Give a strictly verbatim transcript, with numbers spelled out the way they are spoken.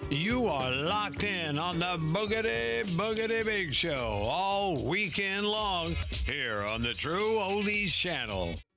You are locked in on the Boogity Boogity Big Show all weekend long here on the True Oldies Channel.